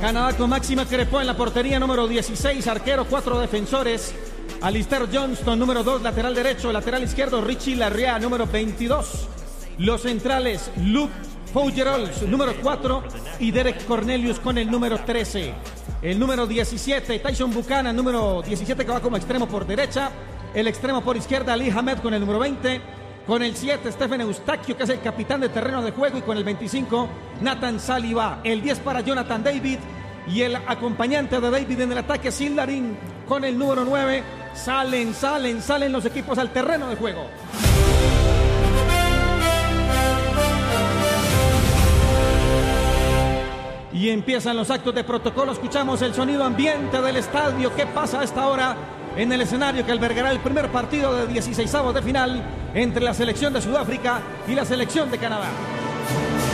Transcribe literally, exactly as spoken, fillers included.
Canadá con Máxima Crepó en la portería, número dieciséis, arquero, cuatro defensores. Alistair Johnston, número dos, lateral derecho, lateral izquierdo, Richie Larrea, número veintidós. Los centrales, Luke Fougerols, número cuatro, y Derek Cornelius con el número trece. El número diecisiete, Tyson Buchanan, número diecisiete, que va como extremo por derecha. El extremo por izquierda, Ali Hamed con el número veinte. Con el siete, Stephen Eustaquio, que es el capitán de terreno de juego. Y con el veinticinco, Nathan Saliba. El diez para Jonathan David. Y el acompañante de David en el ataque, Sildarin, con el número nueve. Salen, salen, salen los equipos al terreno de juego. Y empiezan los actos de protocolo. Escuchamos el sonido ambiente del estadio. ¿Qué pasa a esta hora en el escenario que albergará el primer partido de dieciseisavos de final entre la selección de Sudáfrica y la selección de Canadá?